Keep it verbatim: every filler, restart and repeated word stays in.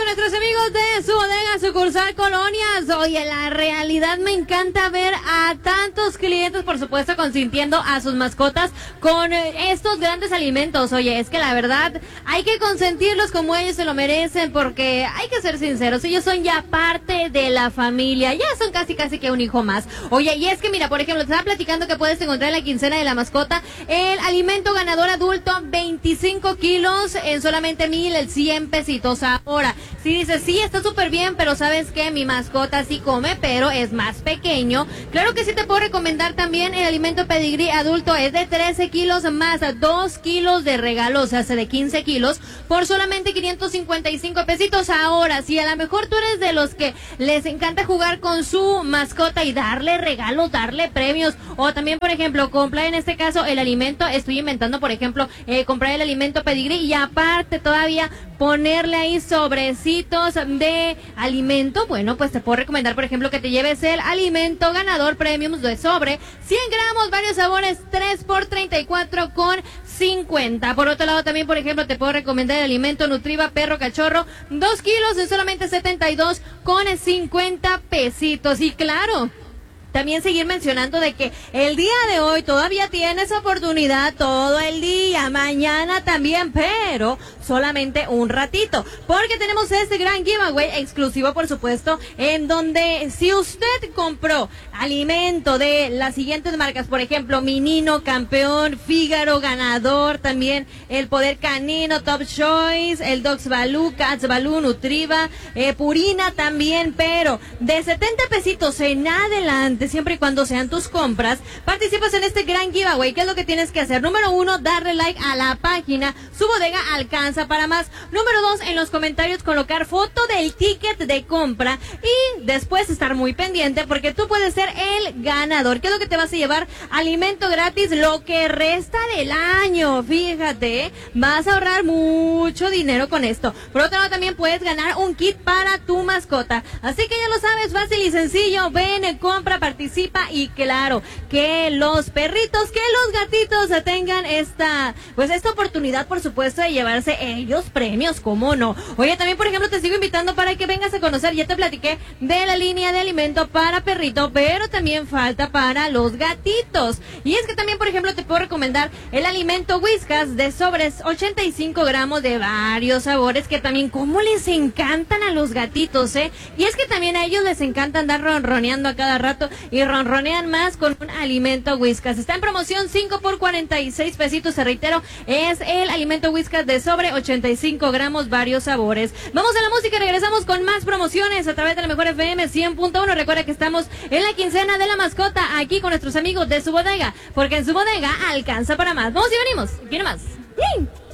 nuestros amigos de su bodega sucursal Colonias. Oye, la realidad me encanta ver a tantos clientes, por supuesto, consintiendo a sus mascotas con eh, estos grandes alimentos. Oye, es que la verdad hay que consentirlos como ellos se lo merecen, porque hay que ser sinceros, ellos son ya parte de la familia, ya son casi casi que un hijo más. Oye, y es que mira, por ejemplo, te estaba platicando que puedes encontrar en la quincena de la mascota el alimento ganador adulto, veinticinco kilos en solamente mil cien pesitos. Ahora, si dices, sí, está súper bien, pero ¿sabes qué? Mi mascota sí come, pero es más pequeño. Claro que sí te puedo recomendar también el alimento pedigrí adulto, es de trece kilos más dos kilos de regalo, o sea, hace de quince kilos, por solamente quinientos cincuenta y cinco pesitos. Ahora, si a lo mejor tú eres de los que les encanta jugar con su mascota y darle regalos, darle premios, o también, por ejemplo, comprar en este caso el alimento, estoy inventando, por ejemplo, eh, comprar el alimento pedigrí y aparte todavía ponerle ahí sobrecitos de alimento, bueno, pues te puedo recomendar, por ejemplo, que te lleves el alimento ganador premium de sobre cien gramos, varios sabores, tres por treinta y cuatro con cincuenta. Por otro lado, también, por ejemplo, te puedo recomendar el alimento Nutriva perro cachorro, dos kilos en solamente setenta y dos con cincuenta pesitos. Y claro, también seguir mencionando de que el día de hoy todavía tienes oportunidad todo el día, mañana también, pero solamente un ratito, porque tenemos este gran giveaway exclusivo, por supuesto, en donde si usted compró alimento de las siguientes marcas, por ejemplo, Minino, Campeón, Fígaro, Ganador, también el Poder Canino, Top Choice, el Dogs Balú, Cats Balú, Nutriva, eh, Purina también, pero de setenta pesitos en adelante, siempre y cuando sean tus compras, participas en este gran giveaway. ¿Qué es lo que tienes que hacer? Número uno, darle like a la página Su Bodega Alcanza para Más. Número dos, en los comentarios colocar foto del ticket de compra y después estar muy pendiente porque tú puedes ser el ganador. ¿Qué es lo que te vas a llevar? Alimento gratis lo que resta del año. Fíjate, ¿eh? Vas a ahorrar mucho dinero con esto. Por otro lado, también puedes ganar un kit para tu mascota. Así que ya lo sabes, fácil y sencillo. Ven, compra, participa y claro, que los perritos, que los gatitos tengan esta, pues esta oportunidad, por supuesto, de llevarse ellos premios, ¿cómo no? Oye, también, por ejemplo, te sigo invitando para que vengas a conocer, ya te platiqué de la línea de alimento para perrito, pero también falta para los gatitos. Y es que también, por ejemplo, te puedo recomendar el alimento Whiskas de sobres ochenta y cinco gramos de varios sabores, que también cómo les encantan a los gatitos, ¿eh? Y es que también a ellos les encanta andar ronroneando a cada rato y ronronean más con un alimento Whiskas. Está en promoción cinco por cuarenta y seis pesitos, te reitero, es el alimento Whiskas de sobre ochenta y cinco gramos, varios sabores. Vamos a la música y regresamos con más promociones a través de la Mejor F M cien punto uno. Recuerda que estamos en la quincena de la mascota aquí con nuestros amigos de Su Bodega, porque en Su Bodega alcanza para más. Vamos y venimos. ¿Quién más? ¡Bien!